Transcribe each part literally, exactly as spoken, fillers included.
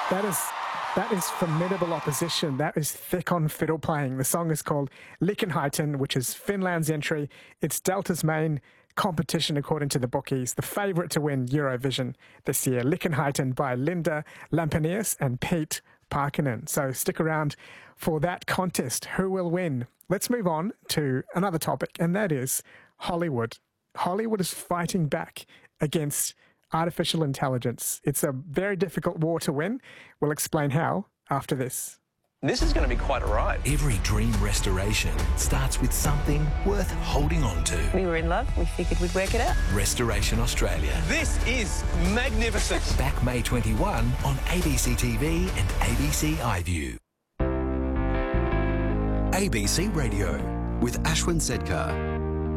That is that is formidable opposition. That is thick on fiddle playing. The song is called Liikennheiten, which is Finland's entry. It's Delta's main competition according to the bookies. The favourite to win Eurovision this year. Liikennheiten by Linda Lampenius and Pete Parkkinen. So stick around for that contest. Who will win? Let's move on to another topic, and that is Hollywood. Hollywood is fighting back against artificial intelligence. It's a very difficult war to win. We'll explain how after this. This is going to be quite a ride. Every dream restoration starts with something worth holding on to. We were in love. We figured we'd work it out. Restoration Australia. This is magnificent. Back May twenty-first on A B C T V and A B C iView. A B C Radio with Ashwin Sedkar.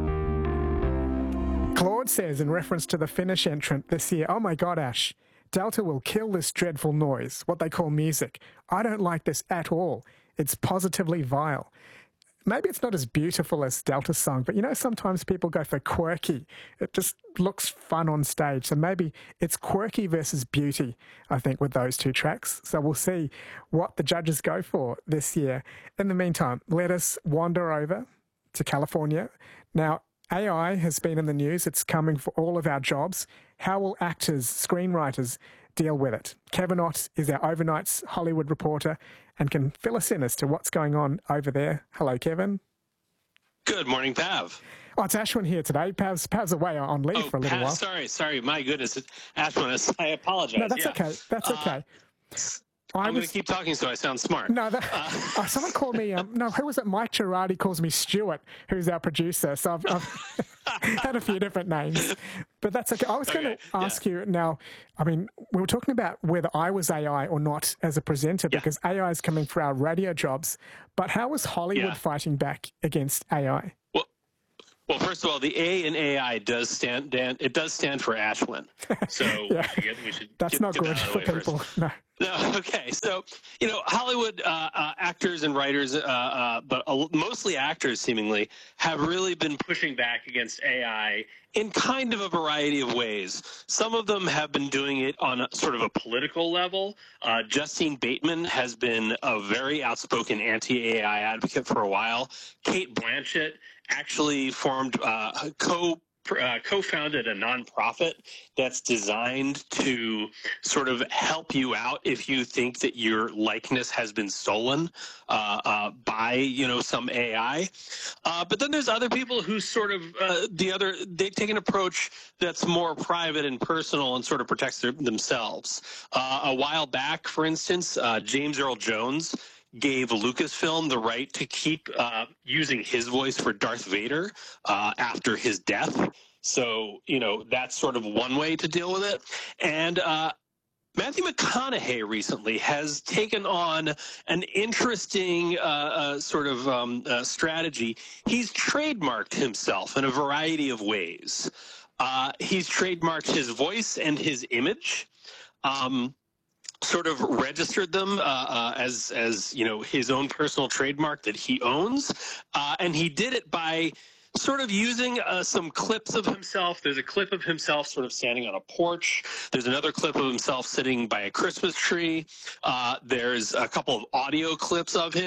Claude says in reference to the Finnish entrant this year, "Oh my God, Ash, Delta will kill this dreadful noise, what they call music. I don't like this at all. It's positively vile." Maybe it's not as beautiful as Delta's song, but you know, sometimes people go for quirky. It just looks fun on stage. So maybe it's quirky versus beauty, I think, with those two tracks. So we'll see what the judges go for this year. In the meantime, let us wander over to California. Now, A I has been in the news. It's coming for all of our jobs. How will actors, screenwriters deal with it? Kevin Ott is our overnight's Hollywood reporter and can fill us in as to what's going on over there. Hello, Kevin. Good morning, Pav. Oh, it's Ashwin here today. Pav's, Pav's away on leave oh, for a little Pav, while. Sorry, sorry. My goodness. Ashwin, I apologize. No, that's yeah. okay. That's okay. Uh, I I'm was... going to keep talking so I sound smart. No, that, uh, oh, someone called me, um, no, who was it? Mike Girardi calls me Stuart, who's our producer. So I've, I've had a few different names, but that's okay. I was okay, going to ask yeah. you now, I mean, we were talking about whether I was A I or not as a presenter, yeah. because A I is coming for our radio jobs, but how is Hollywood yeah. fighting back against A I? Well, well, first of all, the A in A I does stand, Dan, it does stand for Ashwin. So yeah. we should, get, we should that's get, not get good that for people. First. No. No, okay. So, you know, Hollywood uh, uh, actors and writers, uh, uh, but uh, mostly actors seemingly, have really been pushing back against A I in kind of a variety of ways. Some of them have been doing it on a, sort of a political level. Uh, Justine Bateman has been a very outspoken anti-A I advocate for a while. Cate Blanchett actually formed uh, co Uh, co-founded a nonprofit that's designed to sort of help you out if you think that your likeness has been stolen uh, uh, by, you know, some A I. Uh, but then there's other people who sort of uh, the other they take an approach that's more private and personal and sort of protects their, themselves. Uh, a while back, for instance, uh, James Earl Jones gave Lucasfilm the right to keep uh, using his voice for Darth Vader uh, after his death. So, you know, that's sort of one way to deal with it. And uh, Matthew McConaughey recently has taken on an interesting uh, uh, sort of um, uh, strategy. He's trademarked himself in a variety of ways. Uh, he's trademarked his voice and his image. Um, sort of registered them uh, uh, as, as, you know, his own personal trademark that he owns. Uh, and he did it by sort of using uh, some clips of himself. There's a clip of himself sort of standing on a porch. There's another clip of himself sitting by a Christmas tree. Uh, there's a couple of audio clips of him.